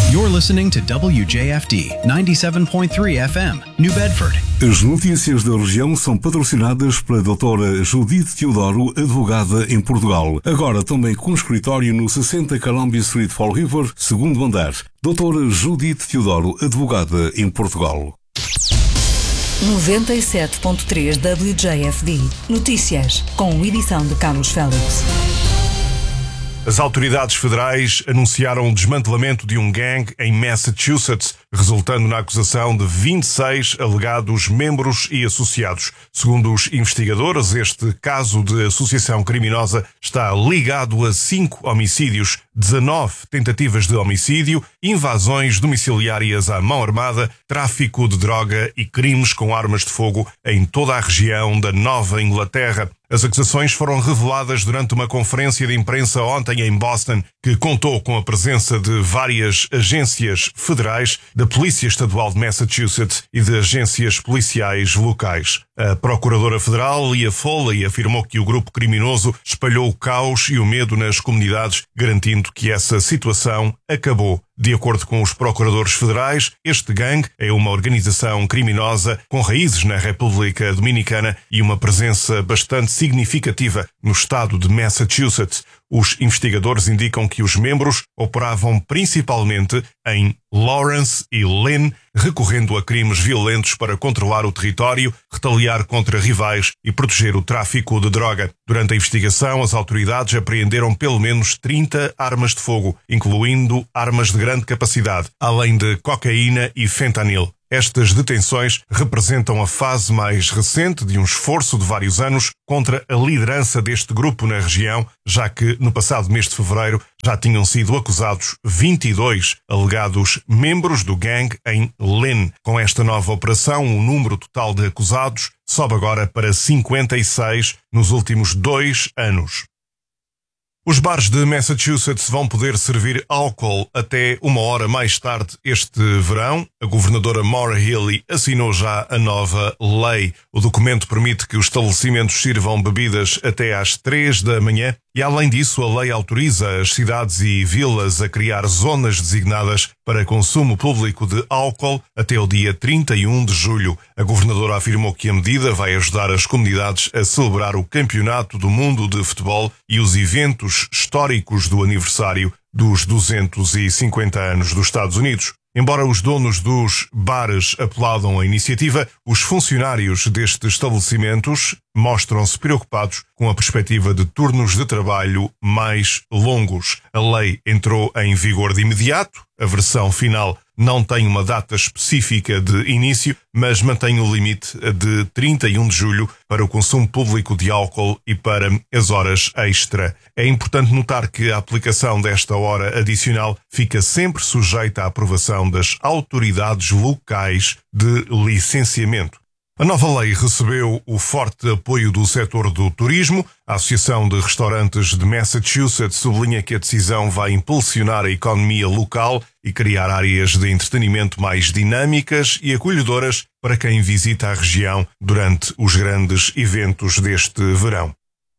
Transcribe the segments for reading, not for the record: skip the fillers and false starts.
You're listening to WJFD 97.3 FM, New Bedford. As notícias da região são patrocinadas pela doutora Judite Teodoro, advogada em Portugal. Agora também com escritório no 60 Columbia Street, Fall River, segundo andar. Doutora Judite Teodoro, advogada em Portugal. 97.3 WJFD. Notícias, com edição de Carlos Félix. As autoridades federais anunciaram o desmantelamento de um gangue em Massachusetts, resultando na acusação de 26 alegados membros e associados. Segundo os investigadores, este caso de associação criminosa está ligado a 5 homicídios, 19 tentativas de homicídio, invasões domiciliárias à mão armada, tráfico de droga e crimes com armas de fogo em toda a região da Nova Inglaterra. As acusações foram reveladas durante uma conferência de imprensa ontem em Boston, que contou com a presença de várias agências federais, da Polícia Estadual de Massachusetts e de agências policiais locais. A Procuradora Federal, Leah Foley, afirmou que o grupo criminoso espalhou o caos e o medo nas comunidades, garantindo que essa situação acabou. De acordo com os procuradores federais, este gangue é uma organização criminosa com raízes na República Dominicana e uma presença bastante significativa no estado de Massachusetts. Os investigadores indicam que os membros operavam principalmente em Lawrence e Lynn, recorrendo a crimes violentos para controlar o território, retaliar contra rivais e proteger o tráfico de droga. Durante a investigação, as autoridades apreenderam pelo menos 30 armas de fogo, incluindo armas de grande capacidade, além de cocaína e fentanil. Estas detenções representam a fase mais recente de um esforço de vários anos contra a liderança deste grupo na região, já que no passado mês de fevereiro já tinham sido acusados 22 alegados membros do gangue em Lynn. Com esta nova operação, o número total de acusados sobe agora para 56 nos últimos 2 anos. Os bares de Massachusetts vão poder servir álcool até 1 hora mais tarde este verão. A governadora Maura Healey assinou já a nova lei. O documento permite que os estabelecimentos sirvam bebidas até às 3 da manhã e, além disso, a lei autoriza as cidades e vilas a criar zonas designadas para consumo público de álcool até o dia 31 de julho. A governadora afirmou que a medida vai ajudar as comunidades a celebrar o Campeonato do Mundo de Futebol e os eventos históricos do aniversário dos 250 anos dos Estados Unidos. Embora os donos dos bares aplaudam a iniciativa, os funcionários destes estabelecimentos mostram-se preocupados com a perspectiva de turnos de trabalho mais longos. A lei entrou em vigor de imediato. A versão final não tem uma data específica de início, mas mantém o limite de 31 de julho para o consumo público de álcool e para as horas extra. É importante notar que a aplicação desta hora adicional fica sempre sujeita à aprovação das autoridades locais de licenciamento. A nova lei recebeu o forte apoio do setor do turismo. A Associação de Restaurantes de Massachusetts sublinha que a decisão vai impulsionar a economia local e criar áreas de entretenimento mais dinâmicas e acolhedoras para quem visita a região durante os grandes eventos deste verão.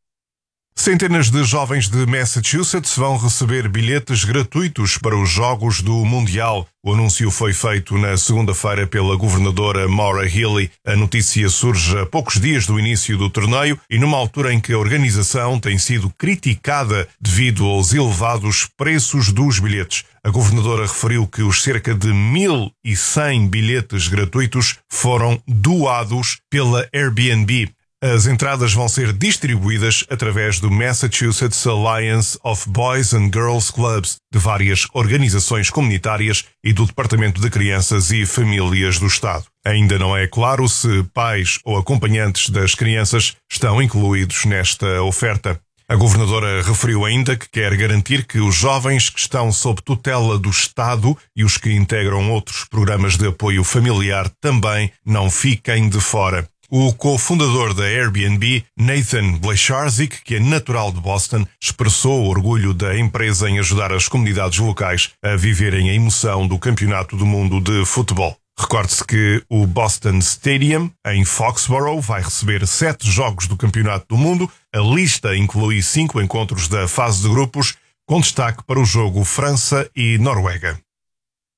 Centenas de jovens de Massachusetts vão receber bilhetes gratuitos para os Jogos do Mundial. O anúncio foi feito na segunda-feira pela governadora Maura Healey. A notícia surge a poucos dias do início do torneio e numa altura em que a organização tem sido criticada devido aos elevados preços dos bilhetes. A governadora referiu que os cerca de 1.100 bilhetes gratuitos foram doados pela Airbnb. As entradas vão ser distribuídas através do Massachusetts Alliance of Boys and Girls Clubs, de várias organizações comunitárias e do Departamento de Crianças e Famílias do Estado. Ainda não é claro se pais ou acompanhantes das crianças estão incluídos nesta oferta. A governadora referiu ainda que quer garantir que os jovens que estão sob tutela do Estado e os que integram outros programas de apoio familiar também não fiquem de fora. O cofundador da Airbnb, Nathan Blecharczyk, que é natural de Boston, expressou o orgulho da empresa em ajudar as comunidades locais a viverem a emoção do Campeonato do Mundo de Futebol. Recorde-se que o Boston Stadium, em Foxborough, vai receber 7 jogos do Campeonato do Mundo. A lista inclui 5 encontros da fase de grupos, com destaque para o jogo França e Noruega.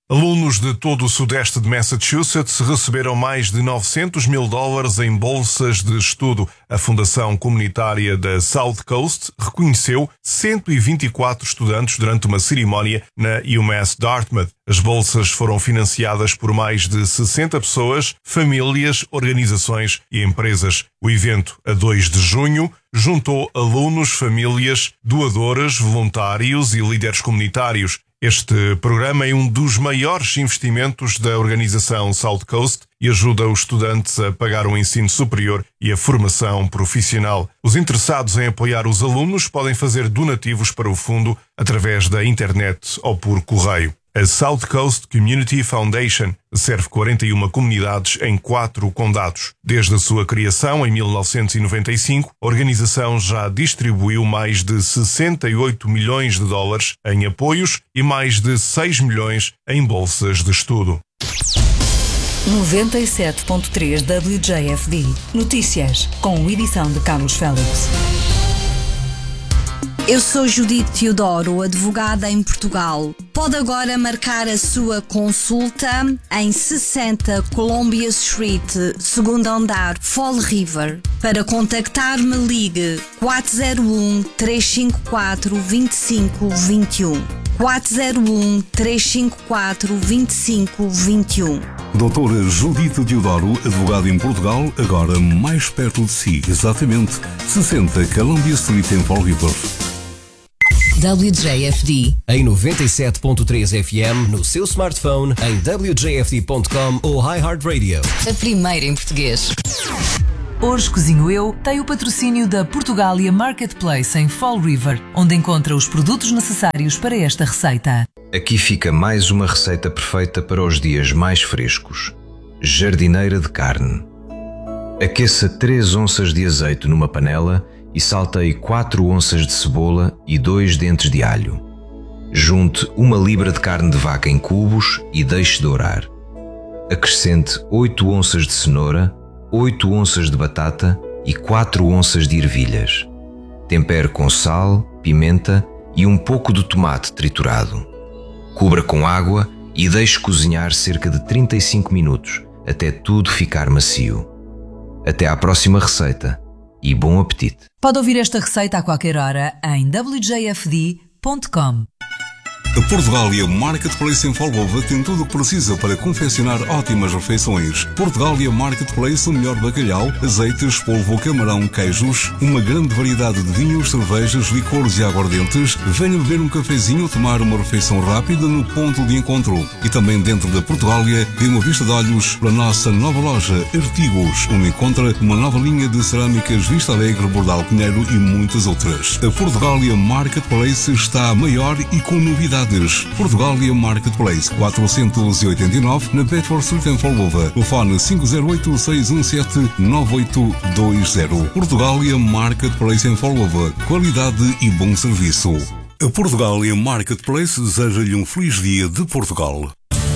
Alunos de todo o sudeste de Massachusetts receberam mais de $900 mil em bolsas de estudo. A Fundação Comunitária da South Coast reconheceu 124 estudantes durante uma cerimónia na UMass Dartmouth. As bolsas foram financiadas por mais de 60 pessoas, famílias, organizações e empresas. O evento, a 2 de junho, juntou alunos, famílias, doadores, voluntários e líderes comunitários. Este programa é um dos maiores investimentos da organização South Coast e ajuda os estudantes a pagar o ensino superior e a formação profissional. Os interessados em apoiar os alunos podem fazer donativos para o fundo através da internet ou por correio. A South Coast Community Foundation serve 41 comunidades em 4 condados. Desde a sua criação, em 1995, a organização já distribuiu mais de $68 milhões em apoios e mais de 6 milhões em bolsas de estudo. 97.3 WJFD. Notícias, com edição de Carlos Félix. Eu sou Judite Teodoro, advogada em Portugal. Pode agora marcar a sua consulta em 60 Columbia Street, segundo andar, Fall River. Para contactar-me, ligue 401-354-2521. 401-354-2521. Doutora Judite Teodoro, advogada em Portugal, agora mais perto de si, exatamente 60 Columbia Street em Fall River. WJFD em 97.3 FM no seu smartphone, em wjfd.com ou iHeartRadio. A primeira em português. Hoje Cozinho Eu tem o patrocínio da Portugália Marketplace em Fall River, onde encontra os produtos necessários para esta receita. Aqui fica mais uma receita perfeita para os dias mais frescos. Jardineira de carne. Aqueça 3 onças de azeite numa panela e salteie 4 onças de cebola e 2 dentes de alho. Junte 1 libra de carne de vaca em cubos e deixe dourar. Acrescente 8 onças de cenoura, 8 onças de batata e 4 onças de ervilhas. Tempere com sal, pimenta e um pouco de tomate triturado. Cubra com água e deixe cozinhar cerca de 35 minutos, até tudo ficar macio. Até à próxima receita e bom apetite! Pode ouvir esta receita a qualquer hora em wjfd.com. A Portugália Marketplace em Folgova tem tudo o que precisa para confeccionar ótimas refeições. Portugália Marketplace, o melhor bacalhau, azeites, polvo, camarão, queijos, uma grande variedade de vinhos, cervejas, licores e aguardentes. Venha beber um cafezinho ou tomar uma refeição rápida no ponto de encontro. E também dentro da Portugália, dê uma vista de olhos para a nossa nova loja Artigos, onde encontra uma nova linha de cerâmicas Vista Alegre, Bordal Pinheiro e muitas outras. A Portugália Marketplace está maior e com novidades. Portugália Marketplace 489 na Bedford Street em Folgova. Telefone 508-617-9820. Portugália Marketplace em Folgova. Qualidade e bom serviço. A Portugália Marketplace deseja-lhe um feliz dia de Portugal.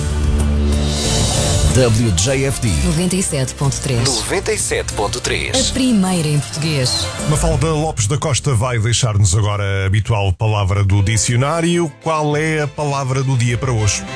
WJFD 97.3. 97.3. A primeira em português. Mafalda Lopes da Costa vai deixar-nos agora a habitual palavra do dicionário. Qual é a palavra do dia para hoje?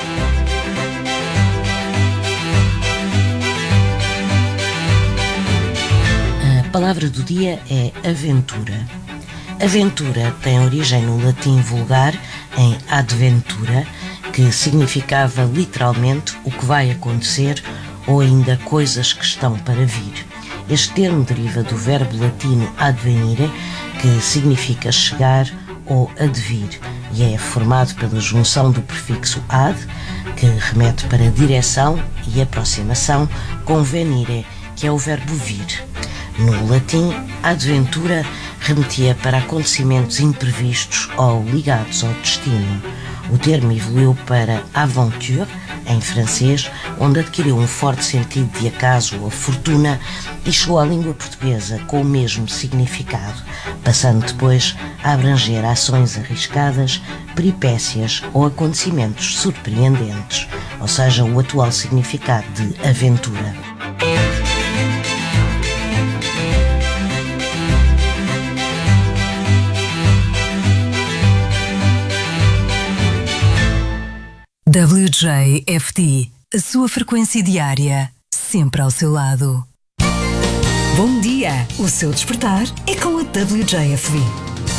A palavra do dia é aventura. Aventura tem origem no latim vulgar, em adventura, que significava literalmente o que vai acontecer ou ainda coisas que estão para vir. Este termo deriva do verbo latino advenire, que significa chegar ou advir, e é formado pela junção do prefixo ad, que remete para direção, e aproximação, com venire, que é o verbo vir. No latim, adventura remetia para acontecimentos imprevistos ou ligados ao destino. O termo evoluiu para aventure, em francês, onde adquiriu um forte sentido de acaso ou fortuna e chegou à língua portuguesa com o mesmo significado, passando depois a abranger ações arriscadas, peripécias ou acontecimentos surpreendentes, ou seja, o atual significado de aventura. WJFD, a sua frequência diária, sempre ao seu lado. Bom dia! O seu despertar é com a WJFD.